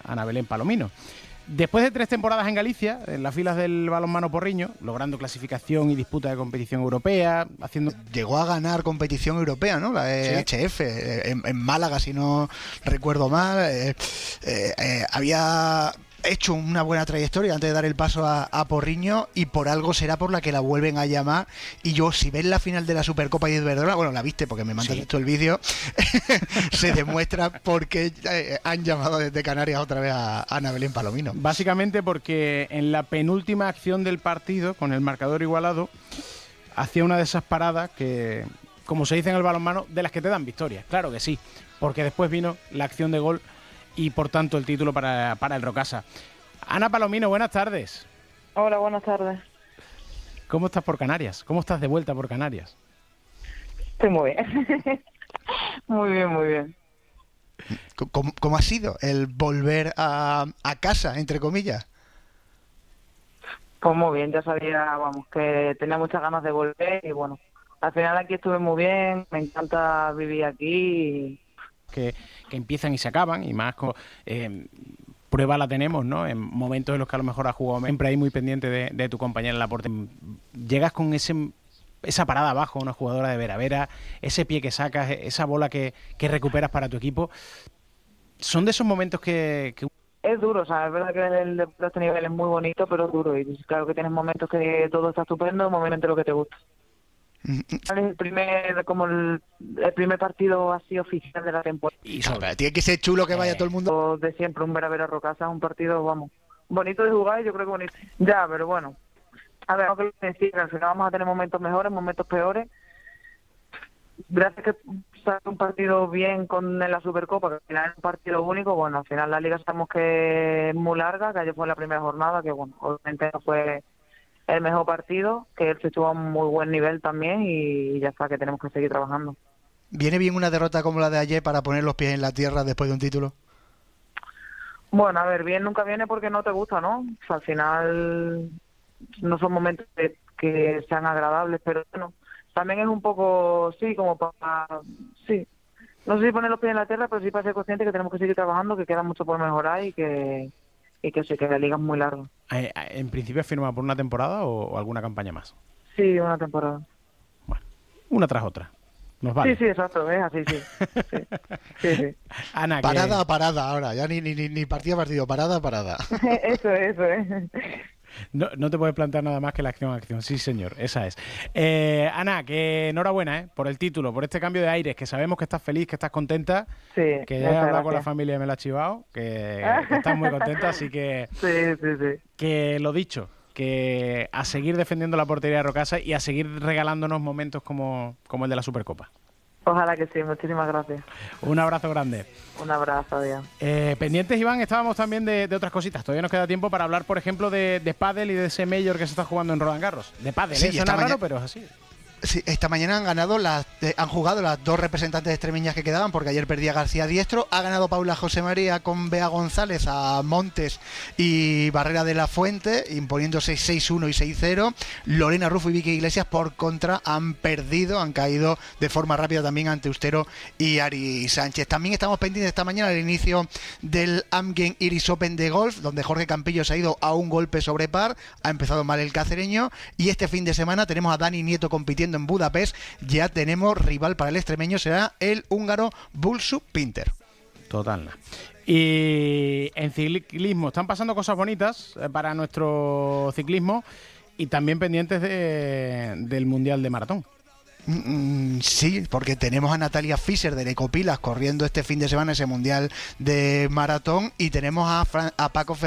Ana Belén Palomino. Después de 3 temporadas en Galicia, en las filas del balonmano porriño, logrando clasificación y disputa de competición europea, Llegó a ganar competición europea, ¿no? La EHF, en Málaga, si no recuerdo mal. Había hecho una buena trayectoria antes de dar el paso a Porriño, y por algo será por la que la vuelven a llamar. Y yo, si ves la final de la Supercopa de Iberdrola, bueno, la viste porque me mandaste todo el vídeo, se demuestra por qué han llamado desde Canarias otra vez a Ana Belén Palomino. Básicamente porque en la penúltima acción del partido, con el marcador igualado, hacía una de esas paradas que, como se dice en el balonmano, de las que te dan victorias. Claro que sí, porque después vino la acción de gol y por tanto el título para el Rocasa. Ana Palomino, buenas tardes. Hola, buenas tardes. ¿Cómo estás por Canarias? ¿Cómo estás de vuelta por Canarias? Estoy muy bien. Muy bien, muy bien. ¿Cómo ha sido el volver a casa, entre comillas? Pues muy bien, ya sabía, vamos, que tenía muchas ganas de volver y bueno, al final aquí estuve muy bien, me encanta vivir aquí. Que empiezan y se acaban, y más con prueba la tenemos, ¿no? En momentos en los que a lo mejor has jugado, siempre ahí muy pendiente de tu compañera en la portería. Llegas con esa parada abajo, una jugadora de vera, ese pie que sacas, esa bola que recuperas para tu equipo. Son de esos momentos que... Es duro, o sea, es verdad que el deporte a este nivel es muy bonito, pero es duro. Y claro que tienes momentos que todo está estupendo, momentos lo que te gusta. Es el primer partido así oficial de la temporada. Y tiene que ser chulo que vaya todo el mundo. De siempre, un Vera Rocasa es un partido, vamos, bonito de jugar, y yo creo que bonito. Ya, pero bueno, a ver, tengo que decir que al final vamos a tener momentos mejores, momentos peores. Gracias que sale un partido bien en la Supercopa, que al final es un partido único. Bueno, al final la liga sabemos que es muy larga, que ayer fue la primera jornada, que bueno, obviamente no fue el mejor partido, que él estuvo a un muy buen nivel también, y ya está, que tenemos que seguir trabajando. ¿Viene bien una derrota como la de ayer para poner los pies en la tierra después de un título? Bueno, a ver, bien nunca viene porque no te gusta, ¿no? O sea, al final no son momentos que sean agradables, pero bueno, también es un poco, sí, como para, sí, no sé si poner los pies en la tierra, pero sí para ser consciente que tenemos que seguir trabajando, que queda mucho por mejorar y que sí, que la liga es muy larga. ¿En principio has firmado por una temporada o alguna campaña más? Sí, una temporada. Bueno, una tras otra. Nos vale. Sí, exacto, es así, sí. Sí. Ana, parada a parada ahora, ya ni partido a partido, parada a parada. Eso es. No te puedes plantear nada más que la acción a acción. Sí, señor, esa es. Ana, que enhorabuena por el título, por este cambio de aires, que sabemos que estás feliz, que estás contenta, sí, que ya he hablado con la familia de Melachivao, que estás muy contenta, así que... Sí. Que lo dicho, que a seguir defendiendo la portería de Rocasa y a seguir regalándonos momentos como el de la Supercopa. Ojalá que sí, muchísimas gracias. Un abrazo grande. Un abrazo, adiós. Pendientes, Iván, estábamos también de otras cositas. Todavía nos queda tiempo para hablar, por ejemplo, de pádel y de ese Major que se está jugando en Roland Garros. De pádel, sí, suena raro, pero es así. Sí, esta mañana han jugado las dos representantes extremeñas que quedaban, porque ayer perdía García Diestro. Ha ganado Paula José María con Bea González a Montes y Barrera de la Fuente, imponiéndose 6-1 y 6-0. Lorena Rufo y Vicky Iglesias, por contra, han caído de forma rápida también ante Ustero y Ari Sánchez. También estamos pendientes esta mañana del inicio del Amgen Iris Open de golf, donde Jorge Campillo se ha ido a un golpe sobre par. Ha empezado mal el cacereño, y este fin de semana tenemos a Dani Nieto compitiendo en Budapest. Ya tenemos rival para el extremeño, será el húngaro Bulsu Pinter. Total. Y en ciclismo están pasando cosas bonitas para nuestro ciclismo, y también pendientes del Mundial de Maratón. Sí, porque tenemos a Natalia Fischer de Ecopilas corriendo este fin de semana ese Mundial de Maratón, y tenemos a Paco Fernández